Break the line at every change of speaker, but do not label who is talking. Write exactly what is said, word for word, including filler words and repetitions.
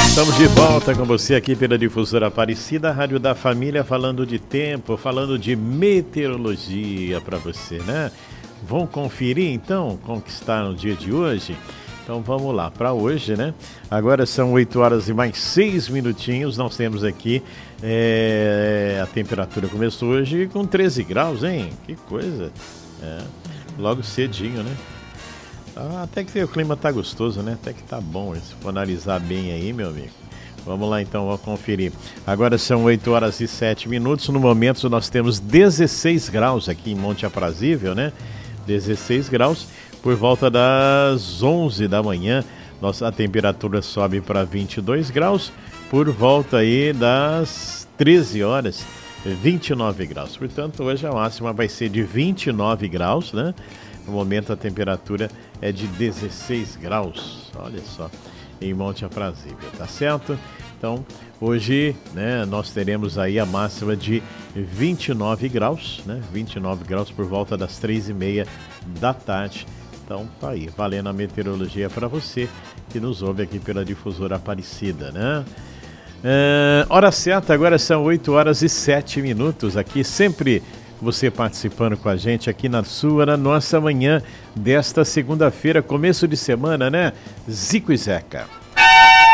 Estamos de volta com você aqui pela Difusora Aparecida, Rádio da Família, falando de tempo, falando de meteorologia para você, né? Vamos conferir então como que está no dia de hoje? Então vamos lá, para hoje, né? Agora são oito horas e mais seis minutinhos, nós temos aqui, é, a temperatura começou hoje com treze graus, hein? Que coisa, é, logo cedinho, né? Ah, até que o clima tá gostoso, né? Até que tá bom, se for analisar bem aí, meu amigo. Vamos lá então, vamos conferir. Agora são oito horas e sete minutos, no momento nós temos dezesseis graus aqui em Monte Aprazível, né? dezesseis graus, por volta das onze da manhã, nossa, a temperatura sobe para vinte e dois graus, por volta aí das treze horas, vinte e nove graus. Portanto, hoje a máxima vai ser de vinte e nove graus, né? No momento a temperatura é de dezesseis graus, olha só, em Monte Aprazível, tá certo? Então, hoje, né, nós teremos aí a máxima de vinte e nove graus, né? vinte e nove graus por volta das três e meia da tarde. Então, tá aí, valendo a meteorologia para você que nos ouve aqui pela Difusora Aparecida, né? É, hora certa, agora são oito horas e sete minutos, aqui sempre você participando com a gente aqui na sua, na nossa manhã desta segunda-feira, começo de semana, né? Zico e Zeca.